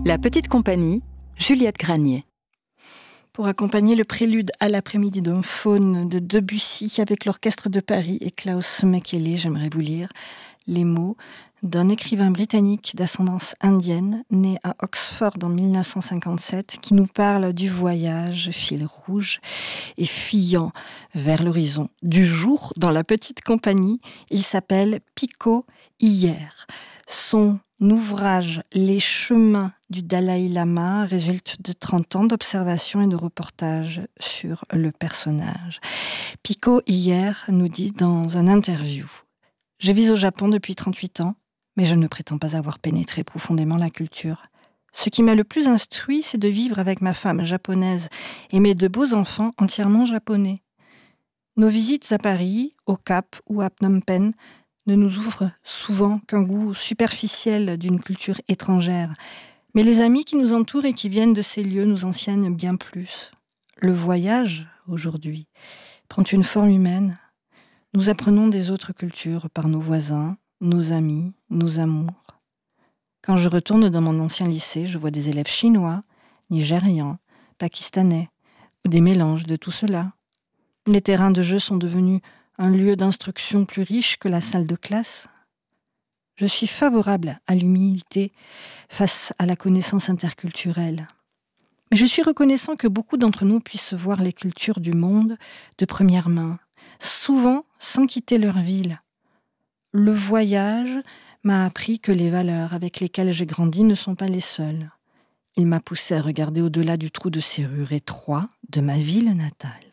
La petite compagnie, Juliette Granier. Pour accompagner le prélude à l'après-midi d'un faune de Debussy avec l'Orchestre de Paris et Klaus Mekele, j'aimerais vous lire les mots d'un écrivain britannique d'ascendance indienne, né à Oxford en 1957, qui nous parle du voyage, fil rouge, et fuyant vers l'horizon du jour dans la petite compagnie. Il s'appelle Pico Iyer. Son ouvrage « Les chemins du Dalai Lama » résulte de 30 ans d'observation et de reportage sur le personnage. Pico Iyer nous dit dans un interview « Je vis au Japon depuis 38 ans, mais je ne prétends pas avoir pénétré profondément la culture. Ce qui m'a le plus instruit, c'est de vivre avec ma femme japonaise et mes 2 beaux enfants entièrement japonais. Nos visites à Paris, au Cap ou à Phnom Penh ne nous ouvrent souvent qu'un goût superficiel d'une culture étrangère. Mais les amis qui nous entourent et qui viennent de ces lieux nous enseignent bien plus. Le voyage, aujourd'hui, prend une forme humaine. Nous apprenons des autres cultures par nos voisins, nos amis, nos amours. Quand je retourne dans mon ancien lycée, je vois des élèves chinois, nigérians, pakistanais, ou des mélanges de tout cela. Les terrains de jeu sont devenus un lieu d'instruction plus riche que la salle de classe. Je suis favorable à l'humilité face à la connaissance interculturelle. Mais je suis reconnaissant que beaucoup d'entre nous puissent voir les cultures du monde de première main, souvent sans quitter leur ville. Le voyage m'a appris que les valeurs avec lesquelles j'ai grandi ne sont pas les seules. Il m'a poussé à regarder au-delà du trou de serrure étroit de ma ville natale.